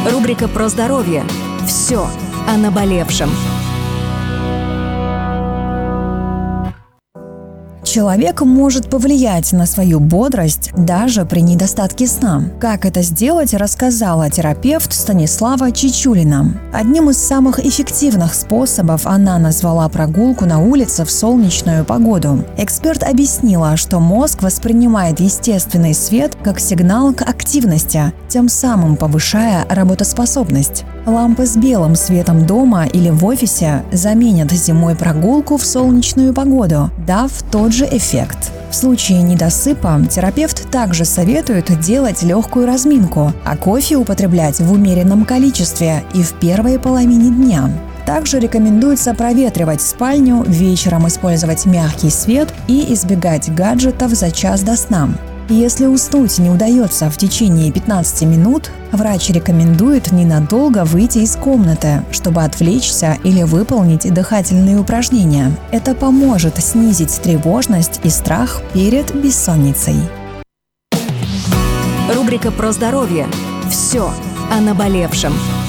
Рубрика про здоровье. Все о наболевшем. Человек может повлиять на свою бодрость даже при недостатке сна. Как это сделать, рассказала терапевт Станислава Чичулина. Одним из самых эффективных способов она назвала прогулку на улице в солнечную погоду. Эксперт объяснила, что мозг воспринимает естественный свет как сигнал к активности, тем самым повышая работоспособность. Лампы с белым светом дома или в офисе заменят зимой прогулку в солнечную погоду, дав тот же эффект. В случае недосыпа терапевт также советует делать легкую разминку, а кофе употреблять в умеренном количестве и в первой половине дня. Также рекомендуется проветривать спальню, вечером использовать мягкий свет и избегать гаджетов за час до сна. Если уснуть не удается в течение 15 минут, врач рекомендует ненадолго выйти из комнаты, чтобы отвлечься или выполнить дыхательные упражнения. Это поможет снизить тревожность и страх перед бессонницей. Рубрика про здоровье. Все о наболевшем.